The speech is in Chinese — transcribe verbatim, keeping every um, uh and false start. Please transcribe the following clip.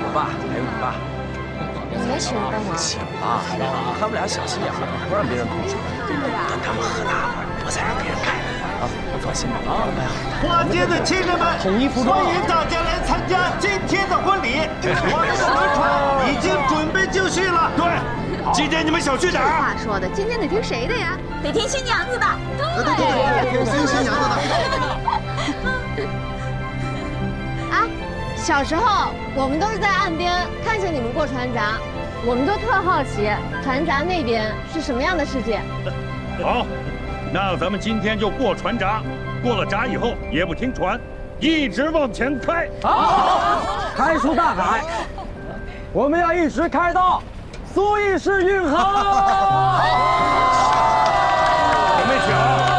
爸，还有你爸。 没请人帮忙。 请了，他们俩小心眼儿，不让别人控制。等他们喝大了，我再让别人开。啊，放心吧。啊，哎呀， 花街的亲人们， 统一服装， 欢迎大家来参加今天的婚礼。我们的轮船已经准备就绪了。对，今天你们小心点儿。 话说的，今天得听谁的呀？ 得听新娘子的。 对对对，听新娘子的。 啊，小时候我们都是在岸边看着你们过船闸，我们都特好奇船闸那边是什么样的世界。 好，那咱们今天就过船闸，过了闸以后也不停船，一直往前开。 好，开出大海，我们要一直开到苏伊士运河。 准备起啊！